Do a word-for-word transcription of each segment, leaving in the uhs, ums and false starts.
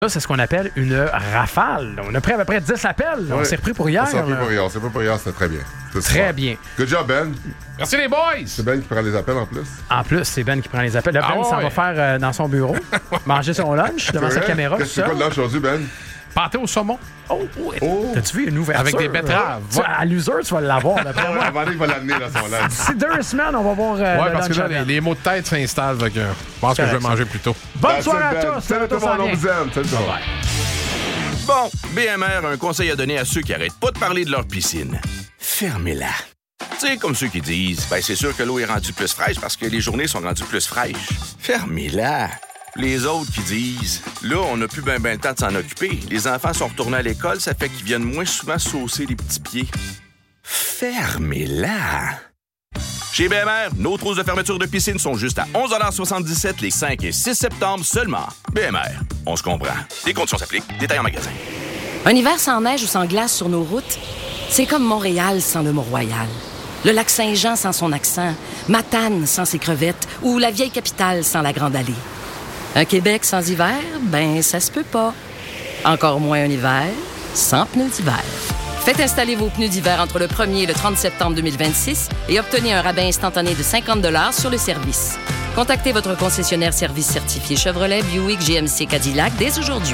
Là, c'est ce qu'on appelle une rafale. On a pris à peu près dix appels. Oui. On s'est repris pour hier. On s'est repris pour hier. On s'est repris pour hier. C'était très bien. C'était très super. bien. Good job, Ben. Merci les boys. C'est Ben qui prend les appels en plus. En plus, c'est Ben qui prend les appels. Là, Ben ah ouais. s'en va faire euh, dans son bureau, manger son lunch devant sa caméra. Qu'est-ce que c'est quoi le lunch aujourd'hui, Ben? Pâté au saumon. Oh, oh, oh. T'as-tu vu une ouverture? Avec des betteraves. Tu, à l'user, tu vas l'avoir. D'après moi. Avant, il va l'amener dans son lunch. D'ici deux semaines, on va voir. Euh, ouais, parce que là, les, les mots de tête s'installent. Donc, euh, je pense que je vais manger plus tôt. Bonne ben, soirée à ben. tous. Salut tout le monde, on vous aime. Salut tout le monde. Bon, B M R a un conseil à donner à ceux qui arrêtent pas de parler de leur piscine. Fermez-la. Tu sais, comme ceux qui disent, ben c'est sûr que l'eau est rendue plus fraîche parce que les journées sont rendues plus fraîches. Fermez-la. Les autres qui disent, là, on n'a plus ben ben le temps de s'en occuper. Les enfants sont retournés à l'école, ça fait qu'ils viennent moins souvent saucer les petits pieds. Fermez-la. Chez B M R, nos trousses de fermeture de piscine sont juste à onze soixante-dix-sept les cinq et six septembre seulement. B M R, on se comprend. Les conditions s'appliquent. Détails en magasin. Un hiver sans neige ou sans glace sur nos routes, c'est comme Montréal sans le Mont-Royal. Le lac Saint-Jean sans son accent, Matane sans ses crevettes ou la vieille capitale sans la Grande Allée. Un Québec sans hiver, ben ça se peut pas. Encore moins un hiver sans pneus d'hiver. Faites installer vos pneus d'hiver entre le premier et le trente septembre deux mille vingt-six et obtenez un rabais instantané de cinquante dollars sur le service. Contactez votre concessionnaire service certifié Chevrolet, Buick, G M C, Cadillac dès aujourd'hui.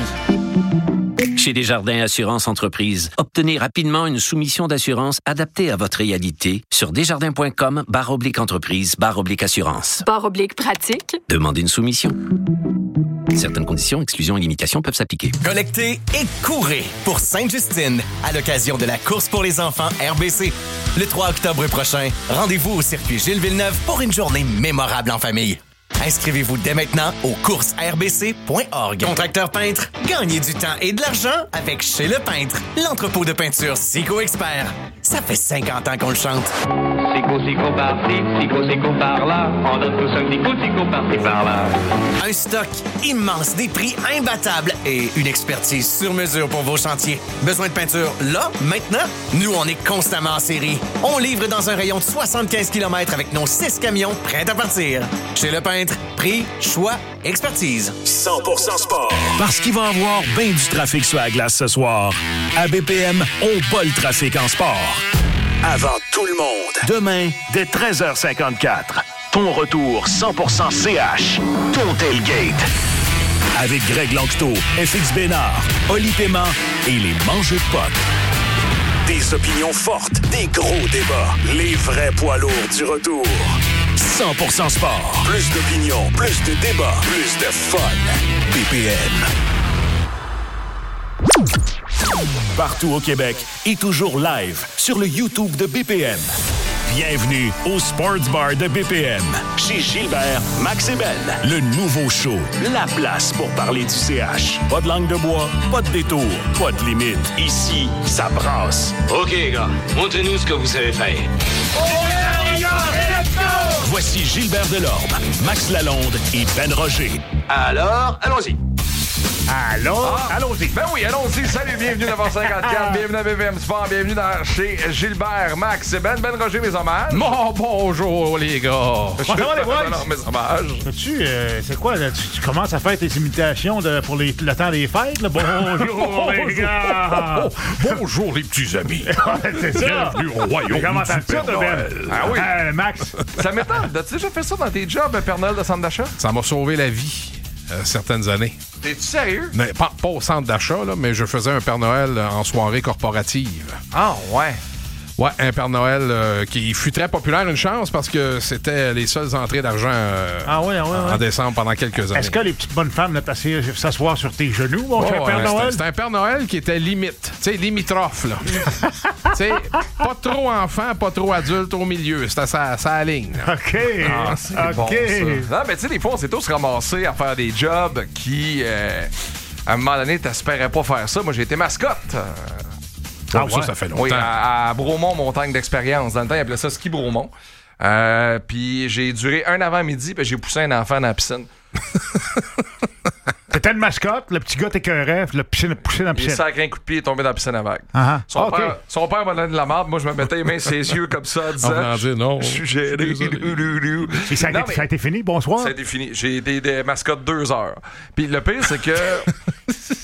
Chez Desjardins Assurance Entreprise, obtenez rapidement une soumission d'assurance adaptée à votre réalité sur desjardins.com barre oblique entreprise barre oblique assurance. Barre oblique pratique. Demandez une soumission. Certaines conditions, exclusions et limitations peuvent s'appliquer. Collectez et courez pour Sainte-Justine à l'occasion de la course pour les enfants R B C. Le trois octobre prochain, rendez-vous au circuit Gilles Villeneuve pour une journée mémorable en famille. Inscrivez-vous dès maintenant au courses r b c point org. Contracteur peintre, gagnez du temps et de l'argent avec Chez Le Peintre, l'entrepôt de peinture Sico Expert. Ça fait cinquante ans qu'on le chante. Sico, Sico par-ci, Sico, Sico par-là. On donne tous un petit coup, Sico par-ci, par-là. Un stock immense, des prix imbattables et une expertise sur mesure pour vos chantiers. Besoin de peinture là, maintenant? Nous, on est constamment en série. On livre dans un rayon de soixante-quinze kilomètres avec nos six camions prêts à partir. Chez Le Peintre, prix, choix, expertise. cent pour cent sport. Parce qu'il va y avoir bien du trafic sur la glace ce soir. À B P M, on bat le trafic en sport. Avant tout le monde. Demain, dès treize heures cinquante-quatre. Ton retour cent pour cent C H. Ton tailgate. Avec Greg Langto, F X Bénard, Oli Paiement et les mangeux de potes. Des opinions fortes, des gros débats. Les vrais poids lourds du retour. cent pour cent sport. Plus d'opinions, plus de débats, plus de fun. B P M. Partout au Québec et toujours live sur le YouTube de B P M. Bienvenue au Sports Bar de B P M. Chez Gilbert, Max et Ben. Le nouveau show. La place pour parler du C H. Pas de langue de bois, pas de détour, pas de limite. Ici, ça brasse. OK, gars. Montrez-nous ce que vous savez faire. Oh yeah, les gars, let's go! Voici Gilbert Delorme, Max Lalonde et Ben Roger. Alors, allons-y. Alors, ah, allons-y. Ben oui, allons-y. Salut, bienvenue à neuf heures cinquante-quatre. Bienvenue à B P M Sport. Bienvenue dans, chez Gilbert, Max et Ben. Ben Roger, mes hommages. Bon, bonjour, les gars. Je suis les boys. mes hommages. Tu, euh, c'est quoi, là? Tu, tu commences à faire tes imitations de, pour les, le temps des fêtes, là? Bonjour, les gars. Oh, oh, bonjour, les petits amis. C'est ça. Bienvenue au royaume Comment du ça, Père Ben? Noël. Ah oui. Euh, Max. Ça m'étonne. As-tu déjà fait ça dans tes jobs, Père Noël de centre d'achat? Ça m'a sauvé la vie. Euh, certaines années. T'es-tu sérieux? Mais, pas, pas au centre d'achat, là, mais je faisais un Père Noël en soirée corporative. Ah, ouais. Ouais, un Père Noël euh, qui fut très populaire, une chance, parce que c'était les seules entrées d'argent euh, ah ouais, ouais, ouais. en décembre pendant quelques années. Est-ce que les petites bonnes femmes là, passaient s'asseoir sur tes genoux, mon oh, cher Père ouais, Noël? C'était un Père Noël qui était limite, tu sais, limitrophe, là. Tu sais, pas trop enfant, pas trop adulte au milieu. C'était ça, ça ligne. Là. OK. Ah, c'est OK. Bon, ça. Non, mais tu sais, des fois, on s'est tous ramassés à faire des jobs qui, euh, à un moment donné, t'espérais pas faire ça. Moi, j'ai été mascotte. Euh, Ah, ouais. Ça, ça fait longtemps. Oui, à, à Bromont, montagne d'expérience. Dans le temps, ils appelaient ça ski Bromont. Euh, puis j'ai duré un avant-midi, puis j'ai poussé un enfant dans la piscine. T'étais une mascotte, le petit gars t'écœurait, le piscine poussé dans la piscine. Il sacré un coup de pied et est tombé dans la piscine à vague. Uh-huh. Son, okay. père, son père m'a donné de la marde, moi je me mettais les mains sur ses yeux comme ça en disant dire, non, je suis gêné. Et ça a, non, été, ça a été fini, bonsoir. Ça a été fini. J'ai été des mascottes deux heures. Puis le pire, c'est que